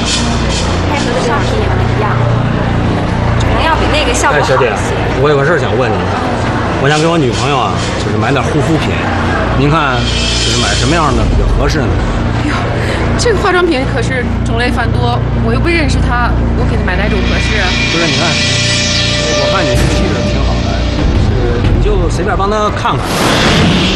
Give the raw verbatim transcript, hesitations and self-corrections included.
配合的商品也不一样，可能要比那个效果哎， 好小姐一些。， 我有个事儿想问您，我想给我女朋友啊，就是买点护肤品，您看就是买什么样的比较合适呢？ 哎呦，这个化妆品可是种类繁多，我又不认识它，我给你买哪种合适啊？ 不是，你看，我看你这气质挺好的，是你就随便帮她看看。